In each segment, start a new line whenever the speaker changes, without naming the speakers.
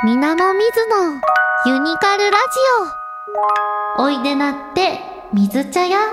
みなもみずのユニカルラジオ。おいでなって水茶屋。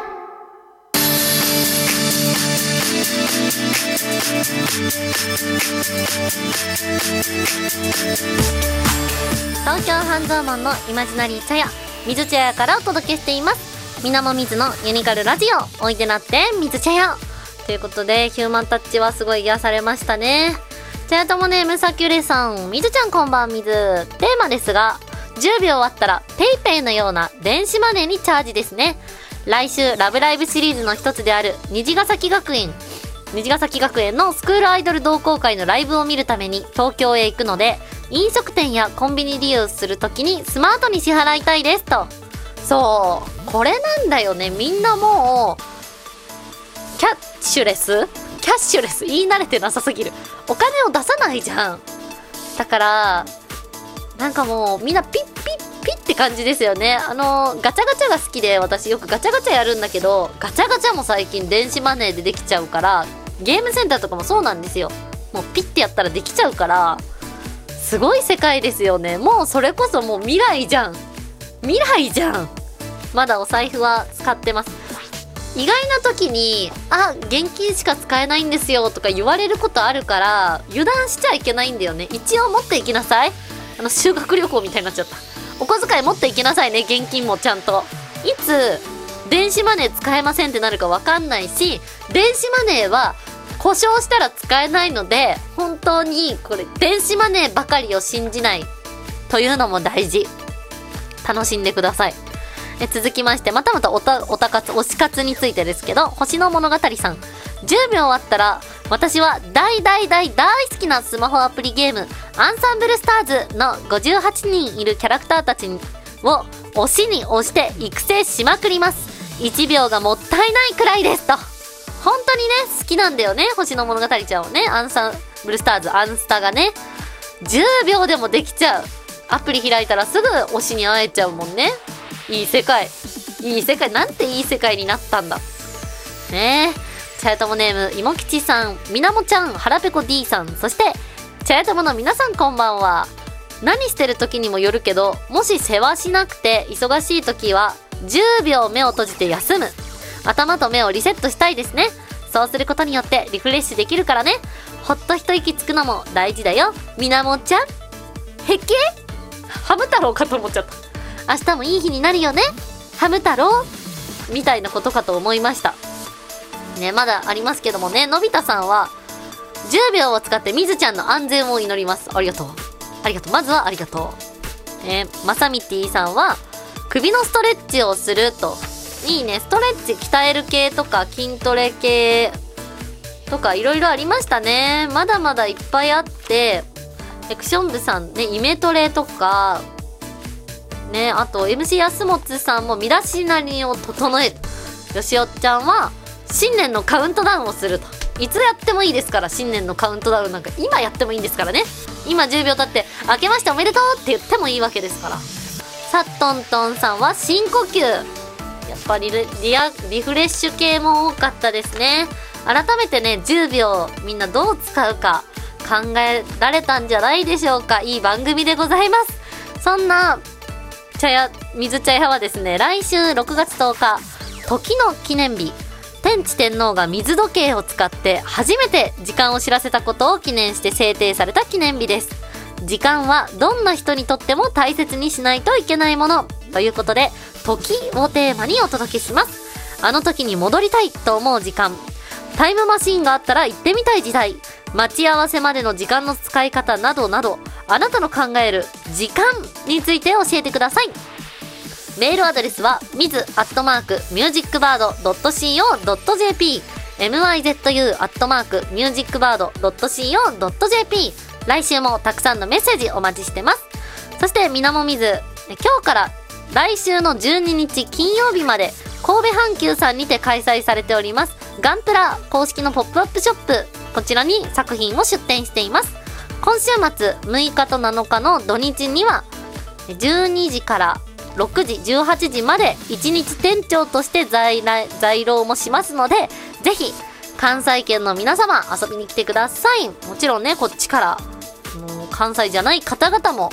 東京半蔵門のイマジナリー茶屋、水茶屋からお届けしています。みなもみずのユニカルラジオ、おいでなって水茶屋ということで、ヒューマンタッチはすごい癒されましたね。茶屋ともネームサキュレさん、みずちゃんこんばんみず。テーマですが、10秒あったらペイペイのような電子マネーにチャージですね。来週ラブライブシリーズの一つである虹ヶ崎学園のスクールアイドル同好会のライブを見るために東京へ行くので、飲食店やコンビニ利用するときにスマートに支払いたいですと。そう、これなんだよね。みんなもうキャッシュレス言い慣れてなさすぎる。お金を出さないじゃん。だからなんかもうみんなピッピッピッって感じですよね。ガチャガチャが好きで、私よくガチャガチャやるんだけど、ガチャガチャも最近電子マネーでできちゃうから、ゲームセンターとかもそうなんですよ。もうピッてやったらできちゃうから、すごい世界ですよね。もうそれこそもう未来じゃん。まだお財布は使ってます。意外な時に現金しか使えないんですよとか言われることあるから、油断しちゃいけないんだよね。一応持っていきなさい。修学旅行みたいになっちゃった。お小遣い持っていきなさいね。現金もちゃんと。いつ電子マネー使えませんってなるか分かんないし、電子マネーは故障したら使えないので、本当にこれ電子マネーばかりを信じないというのも大事。楽しんでください。続きまして、またまた推し活についてですけど、星の物語さん、10秒あったら私は大好きなスマホアプリゲームアンサンブルスターズの58人いるキャラクターたちを推しに推して育成しまくります。1秒がもったいないくらいですと。本当にね、好きなんだよね、星の物語ちゃんをね。アンサンブルスターズ、アンスタがね、10秒でもできちゃう。アプリ開いたらすぐ推しに会えちゃうもんね。いい世界、なんていい世界になったんだね。え、茶屋友ネームいもきちさん、みなもちゃん、はらぺこ D さん、そして茶屋友の皆さんこんばんは。何してる時にもよるけど、もし世話しなくて忙しい時は10秒目を閉じて休む。頭と目をリセットしたいですね。そうすることによってリフレッシュできるからね。ほっと一息つくのも大事だよ。みなもちゃん、へけハム太郎かと思っちゃった。明日もいい日になるよね、ハム太郎みたいなことかと思いましたね。まだありますけどもね。のび太さんは10秒を使ってみずちゃんの安全を祈ります。ありがとう、まずはありがとう。まさみてぃさんは首のストレッチをすると。いいね。ストレッチ鍛える系とか筋トレ系とかいろいろありましたね。まだまだいっぱいあって、エクション部さんね、イメトレとかね、あと MC 安本さんも身だしなみを整える。よしおちゃんは新年のカウントダウンをすると。いつやってもいいですから。新年のカウントダウンなんか今やってもいいんですからね。今10秒経って明けましておめでとうって言ってもいいわけですから。さっとんとんさんは深呼吸。やっぱりリフレッシュ系も多かったですね。改めてね、10秒みんなどう使うか考えられたんじゃないでしょうか。いい番組でございます。そんな水茶屋はですね、来週6月10日時の記念日、天智天皇が水時計を使って初めて時間を知らせたことを記念して制定された記念日です。時間はどんな人にとっても大切にしないといけないものということで、時をテーマにお届けします。あの時に戻りたいと思う時間、タイムマシーンがあったら行ってみたい時代、待ち合わせまでの時間の使い方などなど、あなたの考える時間について教えてください。メールアドレスは miz@musicbird.co.jp mizu@musicbird.co.jp。 来週もたくさんのメッセージお待ちしてます。そしてみなもみず、今日から来週の12日金曜日まで神戸阪急さんにて開催されておりますガンプラ公式のポップアップショップ、こちらに作品を出展しています。今週末6日と7日の土日には12時から6時18時まで1日店長として在労もしますので、ぜひ関西圏の皆様遊びに来てください。もちろんね、こっちから関西じゃない方々も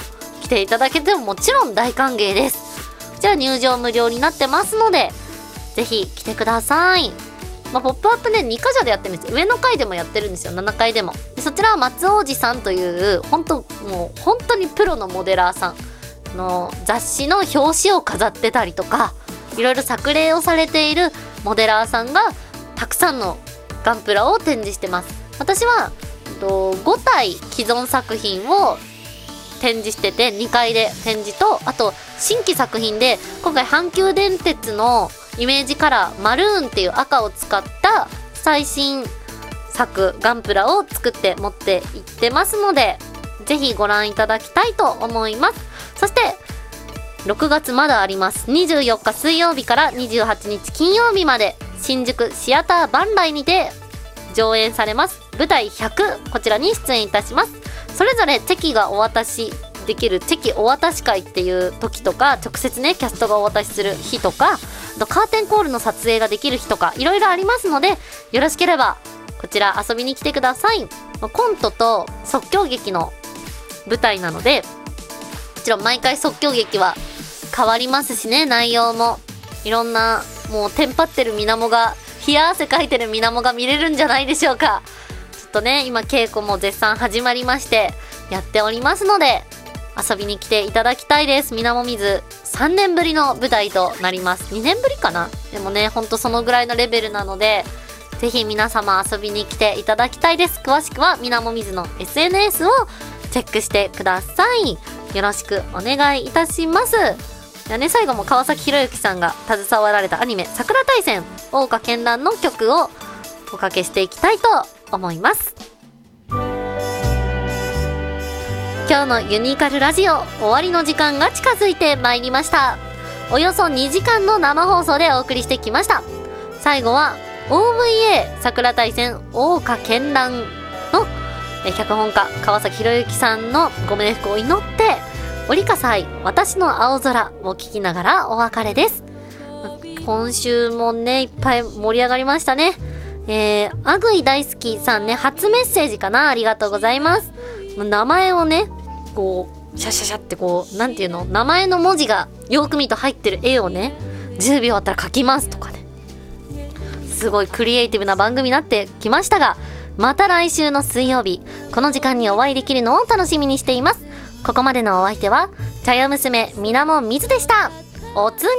来ていただけてももちろん大歓迎です。こちら入場無料になってますので、ぜひ来てください。ポップアップね、2か所でやってるんですよ。上の階でもやってるんですよ、7階でも。でそちらは松王子さんという本当にプロのモデラーさんの雑誌の表紙を飾ってたりとか、いろいろ作例をされているモデラーさんがたくさんのガンプラを展示してます。私は5体既存作品を展示してて、2階で展示と、あと新規作品で今回阪急電鉄のイメージカラーマルーンっていう赤を使った最新作ガンプラを作って持っていってますので、ぜひご覧いただきたいと思います。そして6月まだあります。24日水曜日から28日金曜日まで新宿シアターバンライにて上演されます舞台100、こちらに出演いたします。それぞれチェキがお渡しできるチェキお渡し会っていう時とか、直接ねキャストがお渡しする日とか、あとカーテンコールの撮影ができる日とか、いろいろありますので、よろしければこちら遊びに来てください。コントと即興劇の舞台なので、もちろん毎回即興劇は変わりますしね、内容もいろんな、もうテンパってる水面が、冷や汗かいてる水面が見れるんじゃないでしょうか。ちょっとね、今稽古も絶賛始まりましてやっておりますので、遊びに来ていただきたいです。水面水3年ぶりの舞台となります。2年ぶりかな。でもね、ほんとそのぐらいのレベルなので、ぜひ皆様遊びに来ていただきたいです。詳しくは水面水の SNS をチェックしてください。よろしくお願いいたします。ではね、最後も川崎博之さんが携わられたアニメ桜大戦大岡絢爛の曲をおかけしていきたいと思います。今日のユニカルラジオ終わりの時間が近づいてまいりました。およそ2時間の生放送でお送りしてきました。最後は OVA 桜大戦大岡絢爛の脚本家川崎博之さんのご冥福を祈って、折笠愛私の青空を聞きながらお別れです。今週もね、いっぱい盛り上がりましたね。アグイ大好きさんね、初メッセージかな、ありがとうございます。名前をね、こうシャシャシャってこう、なんていうの、名前の文字がよく見ると入ってる絵をね、10秒あったら描きますとかね、すごいクリエイティブな番組になってきましたが、また来週の水曜日この時間にお会いできるのを楽しみにしています。ここまでのお相手は茶屋娘みなもみずでした。おつ